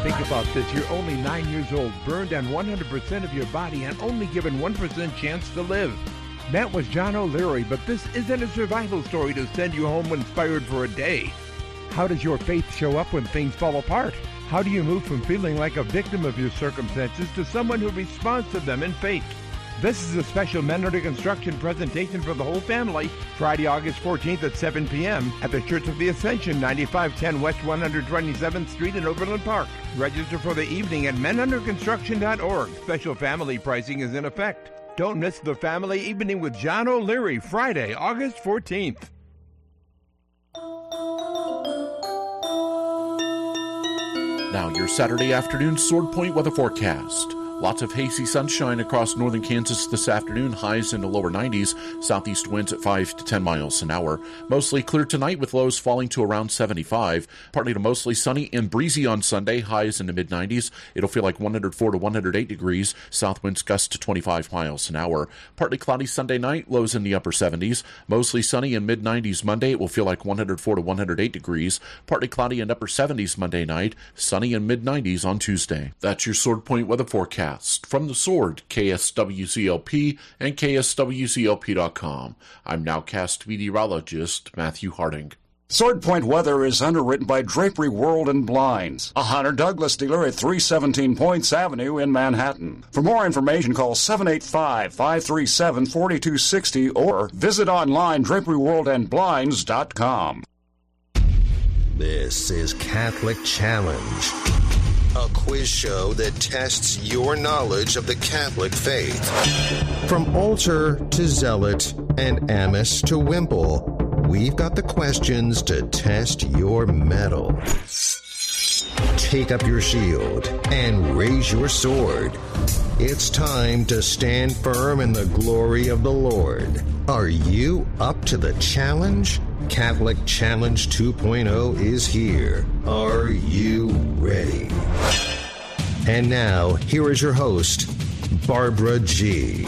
Think about this. You're only 9 years old, burned on 100% of your body, and only given 1% chance to live. That was John O'Leary, but this isn't a survival story to send you home inspired for a day. How does your faith show up when things fall apart? How do you move from feeling like a victim of your circumstances to someone who responds to them in faith? This is a special Men Under Construction presentation for the whole family, Friday, August 14th at 7 p.m. at the Church of the Ascension, 9510 West 127th Street in Overland Park. Register for the evening at menunderconstruction.org. Special family pricing is in effect. Don't miss the family evening with John O'Leary, Friday, August 14th. Now your Saturday afternoon Sword Point weather forecast. Lots of hazy sunshine across northern Kansas this afternoon, highs in the lower 90s, southeast winds at 5 to 10 miles an hour. Mostly clear tonight with lows falling to around 75. Partly to mostly sunny and breezy on Sunday, highs in the mid-90s. It'll feel like 104 to 108 degrees, south winds gust to 25 miles an hour. Partly cloudy Sunday night, lows in the upper 70s. Mostly sunny and mid-90s Monday, it will feel like 104 to 108 degrees. Partly cloudy and upper 70s Monday night, sunny and mid-90s on Tuesday. That's your Sword Point weather forecast. From the Sword, KSWCLP and KSWCLP.com. I'm nowcast meteorologist Matthew Harding. Sword Point weather is underwritten by Drapery World and Blinds, a Hunter Douglas dealer at 317 Points Avenue in Manhattan. For more information, call 785-537-4260 or visit online draperyworldandblinds.com. This is Catholic Challenge, a quiz show that tests your knowledge of the Catholic faith. From altar to zealot and amice to wimple, we've got the questions to test your mettle. Take up your shield and raise your sword. It's time to stand firm in the glory of the Lord. Are you up to the challenge? Catholic Challenge 2.0 is here. Are you ready? And now, here is your host, Barbara G.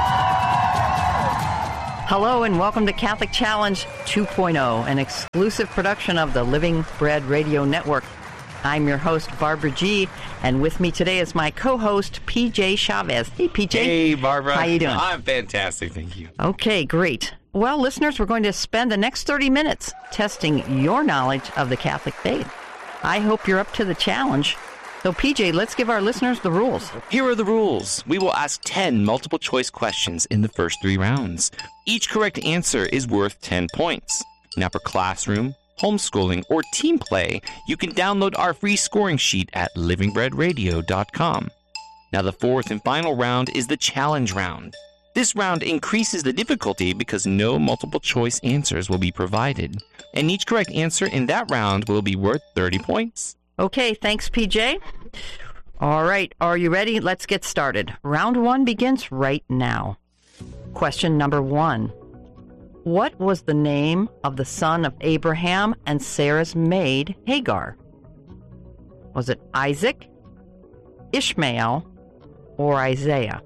Hello and welcome to Catholic Challenge 2.0, an exclusive production of the Living Bread Radio Network. I'm your host, Barbara G., and with me today is my co-host, PJ Chavez. Hey, PJ. Hey, Barbara. How you doing? I'm fantastic, thank you. Okay, great. Well, listeners, we're going to spend the next 30 minutes testing your knowledge of the Catholic faith. I hope you're up to the challenge. So, PJ, let's give our listeners the rules. Here are the rules. We will ask 10 multiple-choice questions in the first 3 rounds. Each correct answer is worth 10 points. Now, for classroom, homeschooling, or team play, you can download our free scoring sheet at livingbreadradio.com. Now, the fourth and final round is the challenge round. This round increases the difficulty because no multiple-choice answers will be provided, and each correct answer in that round will be worth 30 points. Okay, thanks, PJ. All right, are you ready? Let's get started. Round 1 begins right now. Question number 1. What was the name of the son of Abraham and Sarah's maid, Hagar? Was it Isaac, Ishmael, or Isaiah?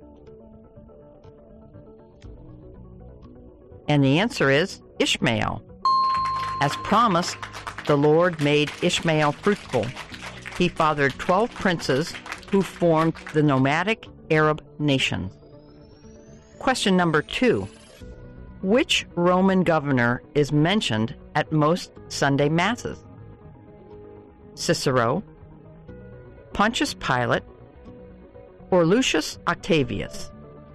And the answer is Ishmael. As promised, the Lord made Ishmael fruitful. He fathered 12 princes who formed the nomadic Arab nations. Question number 2. Which Roman governor is mentioned at most Sunday Masses? Cicero, Pontius Pilate, or Lucius Octavius?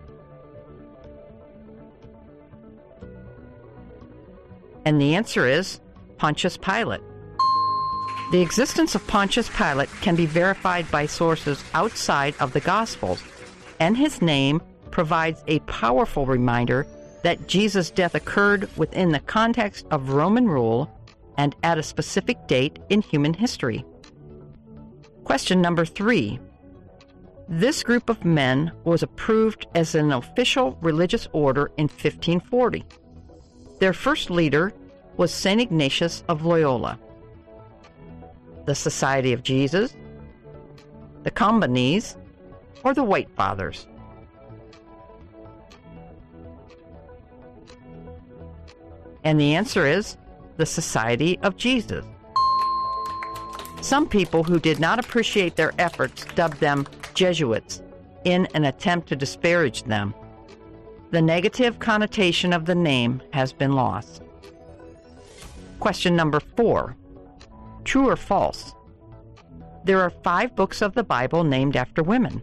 And the answer is Pontius Pilate. The existence of Pontius Pilate can be verified by sources outside of the Gospels, and his name provides a powerful reminder that Jesus' death occurred within the context of Roman rule and at a specific date in human history. Question number 3. This group of men was approved as an official religious order in 1540. Their first leader was St. Ignatius of Loyola. The Society of Jesus, the Combanese, or the White Fathers? And the answer is the Society of Jesus. Some people who did not appreciate their efforts dubbed them Jesuits in an attempt to disparage them. The negative connotation of the name has been lost. Question number 4. True or false? There are 5 books of the Bible named after women.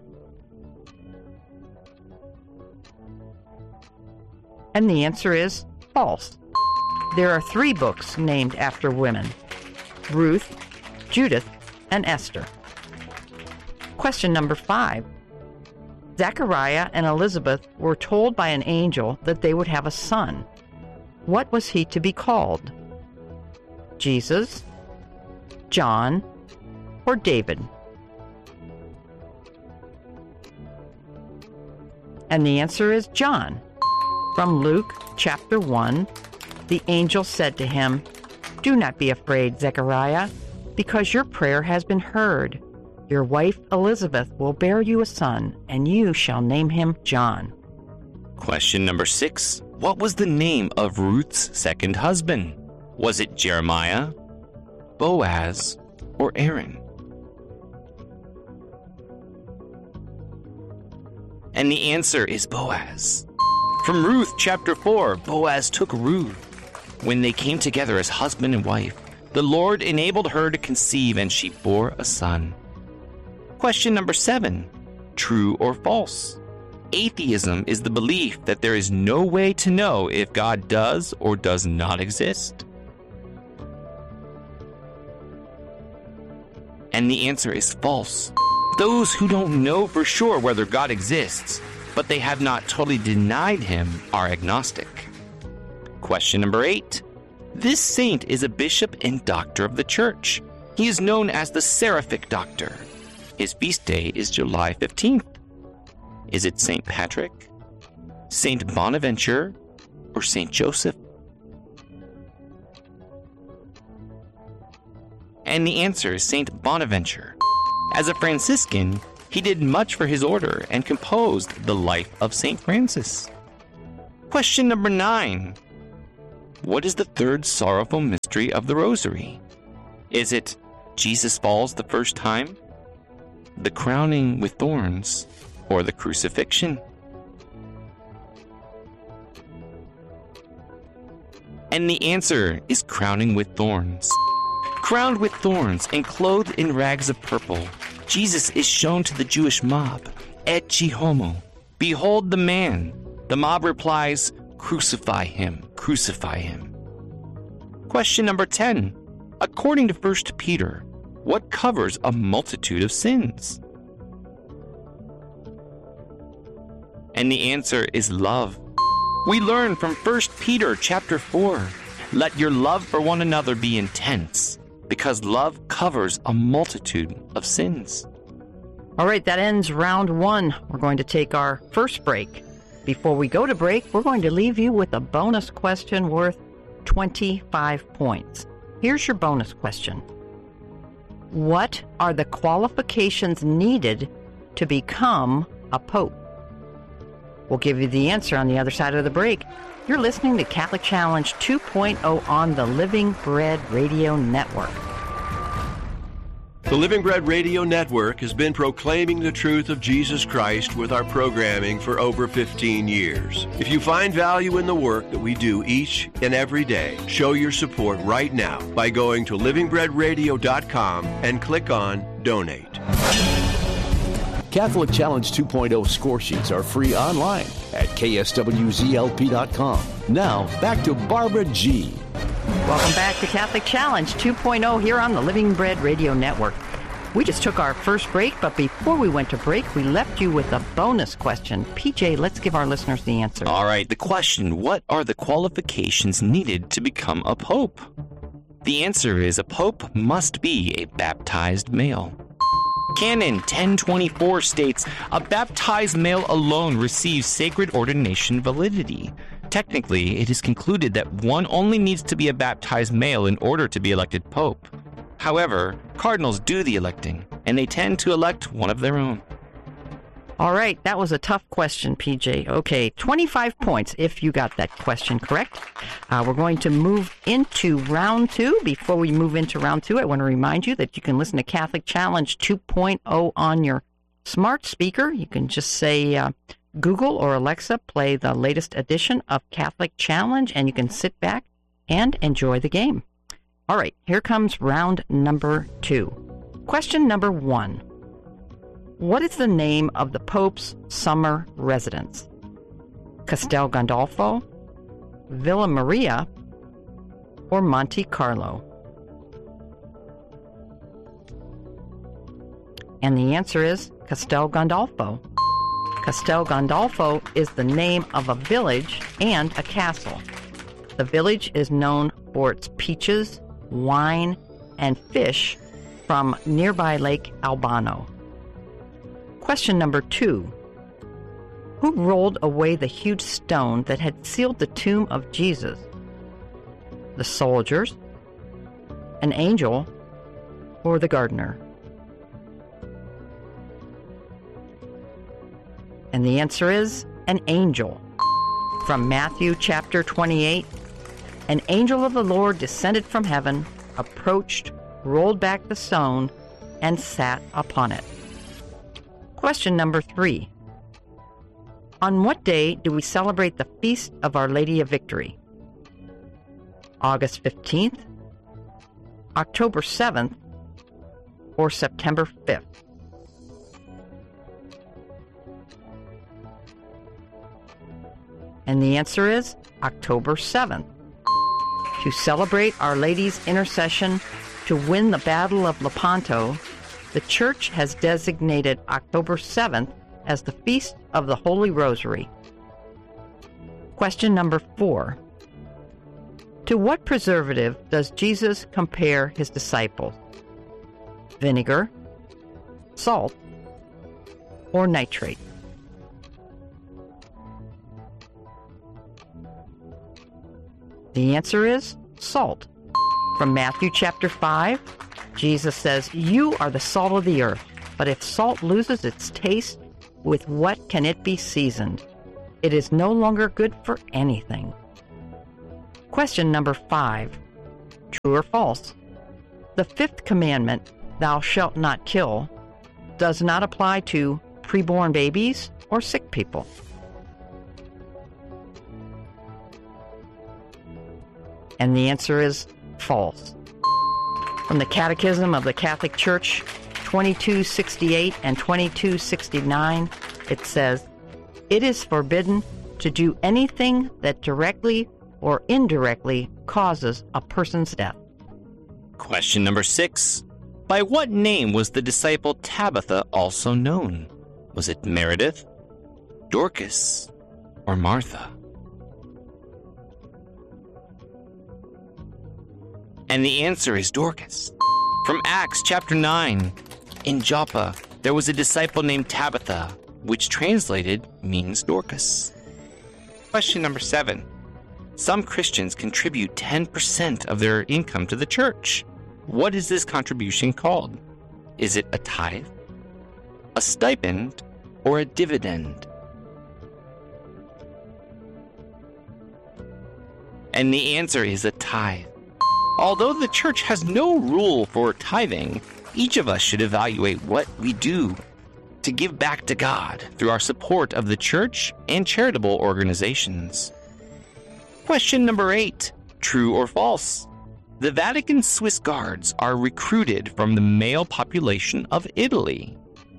And the answer is false. There are 3 books named after women: Ruth, Judith, and Esther. Question number 5. Zechariah and Elizabeth were told by an angel that they would have a son. What was he to be called? Jesus, John, or David? And the answer is John. From Luke chapter 1, the angel said to him, "Do not be afraid, Zechariah, because your prayer has been heard. Your wife Elizabeth will bear you a son, and you shall name him John." Question number 6. What was the name of Ruth's second husband? Was it Jeremiah, Boaz, or Aaron? And the answer is Boaz. From Ruth chapter 4, Boaz took Ruth. When they came together as husband and wife, the Lord enabled her to conceive, and she bore a son. Question number 7. True or false? Atheism is the belief that there is no way to know if God does or does not exist. And the answer is false. Those who don't know for sure whether God exists, but they have not totally denied him, are agnostic. Question number 8. This saint is a bishop and doctor of the church. He is known as the Seraphic Doctor. His feast day is July 15th. Is it St. Patrick, St. Bonaventure, or St. Joseph? And the answer is St. Bonaventure. As a Franciscan, he did much for his order and composed the Life of St. Francis. Question number 9. What is the third sorrowful mystery of the Rosary? Is it Jesus falls the first time, the crowning with thorns, or the crucifixion? And the answer is crowning with thorns. Crowned with thorns and clothed in rags of purple, Jesus is shown to the Jewish mob. Ecce homo. Behold the man. The mob replies, "Crucify him, crucify him." Question number 10. According to 1 Peter, what covers a multitude of sins? And the answer is love. We learn from 1 Peter chapter 4, let your love for one another be intense, because love covers a multitude of sins. All right, that ends round 1. We're going to take our first break. Before we go to break, we're going to leave you with a bonus question worth 25 points. Here's your bonus question. What are the qualifications needed to become a pope? We'll give you the answer on the other side of the break. You're listening to Catholic Challenge 2.0 on the Living Bread Radio Network. The Living Bread Radio Network has been proclaiming the truth of Jesus Christ with our programming for over 15 years. If you find value in the work that we do each and every day, show your support right now by going to livingbreadradio.com and click on Donate. Catholic Challenge 2.0 score sheets are free online at kswzlp.com. Now, back to Barbara G. Welcome back to Catholic Challenge 2.0 here on the Living Bread Radio Network. We just took our first break, but before we went to break, we left you with a bonus question. PJ, let's give our listeners the answer. All right, the question, what are the qualifications needed to become a pope? The answer is a pope must be a baptized male. Canon 1024 states, a baptized male alone receives sacred ordination validity. Technically, it is concluded that one only needs to be a baptized male in order to be elected pope. However, cardinals do the electing, and they tend to elect one of their own. All right, that was a tough question, PJ. Okay, 25 points if you got that question correct. We're going to move into round 2. Before we move into round 2, I want to remind you that you can listen to Catholic Challenge 2.0 on your smart speaker. You can just say Google or Alexa, play the latest edition of Catholic Challenge, and you can sit back and enjoy the game. All right, here comes round number 2. Question number 1. What is the name of the Pope's summer residence? Castel Gandolfo, Villa Maria, or Monte Carlo? And the answer is Castel Gandolfo. Castel Gandolfo is the name of a village and a castle. The village is known for its peaches, wine, and fish from nearby Lake Albano. Question number 2. Who rolled away the huge stone that had sealed the tomb of Jesus? The soldiers, an angel, or the gardener? And the answer is an angel. From Matthew chapter 28, an angel of the Lord descended from heaven, approached, rolled back the stone, and sat upon it. Question number 3. On what day do we celebrate the Feast of Our Lady of Victory? August 15th, October 7th, or September 5th? And the answer is October 7th. To celebrate Our Lady's intercession to win the Battle of Lepanto, the Church has designated October 7th as the Feast of the Holy Rosary. Question number 4. To what preservative does Jesus compare his disciples? Vinegar, salt, or nitrate? The answer is salt. From Matthew chapter 5, Jesus says, "You are the salt of the earth, but if salt loses its taste, with what can it be seasoned? It is no longer good for anything." Question number 5. True or false? The 5th commandment, "Thou shalt not kill," does not apply to preborn babies or sick people. And the answer is false. From the Catechism of the Catholic Church, 2268 and 2269, it says, "It is forbidden to do anything that directly or indirectly causes a person's death." Question number 6. By what name was the disciple Tabitha also known? Was it Meredith, Dorcas, or Martha? And the answer is Dorcas. From Acts chapter 9, in Joppa, there was a disciple named Tabitha, which translated means Dorcas. Question number 7. Some Christians contribute 10% of their income to the church. What is this contribution called? Is it a tithe, a stipend, or a dividend? And the answer is a tithe. Although the church has no rule for tithing, each of us should evaluate what we do to give back to God through our support of the church and charitable organizations. Question number 8. True or false? The Vatican Swiss Guards are recruited from the male population of Italy.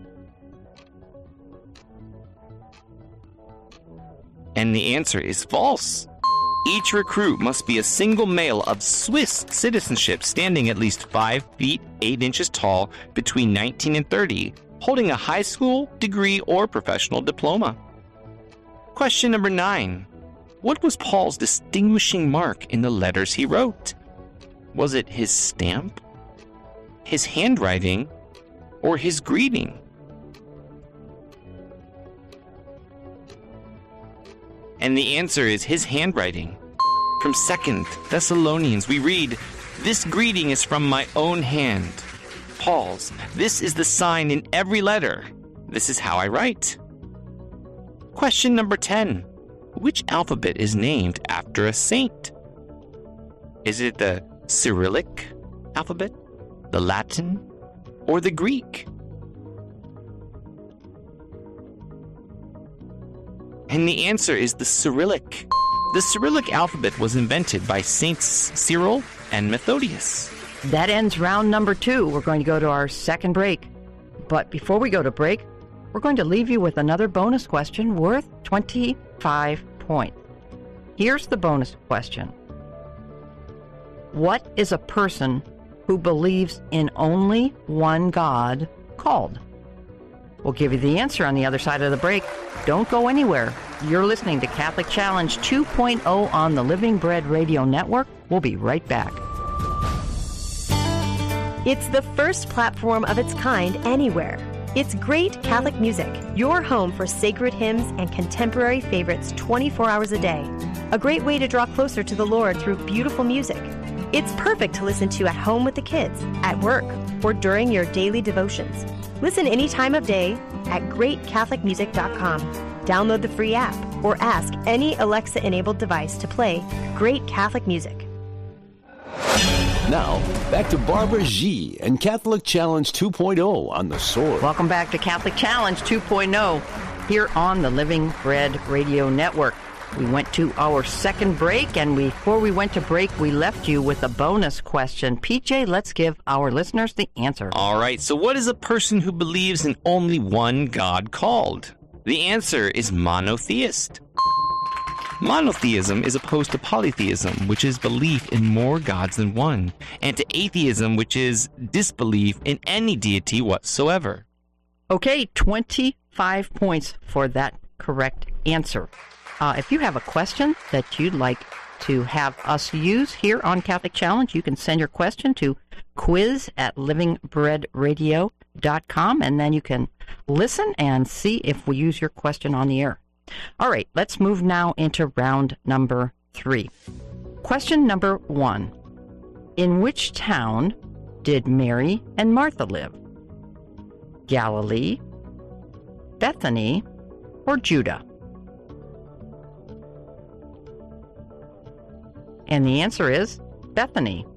And the answer is false. Each recruit must be a single male of Swiss citizenship standing at least 5 feet 8 inches tall, between 19 and 30, holding a high school, degree, or professional diploma. Question number 9. What was Paul's distinguishing mark in the letters he wrote? Was it his stamp, his handwriting, or his greeting? And the answer is his handwriting. From 2 Thessalonians, we read, "This greeting is from my own hand." Paul's, "This is the sign in every letter. This is how I write." Question number 10. Which alphabet is named after a saint? Is it the Cyrillic alphabet, the Latin, or the Greek? And the answer is the Cyrillic. The Cyrillic alphabet was invented by Saints Cyril and Methodius. That ends round number 2. We're going to go to our second break. But before we go to break, we're going to leave you with another bonus question worth 25 points. Here's the bonus question. What is a person who believes in only one God called? We'll give you the answer on the other side of the break. Don't go anywhere. You're listening to Catholic Challenge 2.0 on the Living Bread Radio Network. We'll be right back. It's the first platform of its kind anywhere. It's Great Catholic Music, your home for sacred hymns and contemporary favorites 24 hours a day. A great way to draw closer to the Lord through beautiful music. It's perfect to listen to at home with the kids, at work, or during your daily devotions. Listen any time of day at greatcatholicmusic.com. Download the free app or ask any Alexa-enabled device to play Great Catholic Music. Now, back to Barbara G. and Catholic Challenge 2.0 on the Sword. Welcome back to Catholic Challenge 2.0 here on the Living Bread Radio Network. We went to our second break, and before we went to break, we left you with a bonus question. PJ, let's give our listeners the answer. All right, so what is a person who believes in only one God called? The answer is monotheist. Monotheism is opposed to polytheism, which is belief in more gods than one, and to atheism, which is disbelief in any deity whatsoever. Okay, 25 points for that correct answer. If you have a question that you'd like to have us use here on Catholic Challenge, you can send your question to quiz@livingbreadradio.com, and then you can listen and see if we use your question on the air. All right, let's move now into round number 3. Question number 1. In which town did Mary and Martha live? Galilee, Bethany, or Judah? And the answer is Bethany.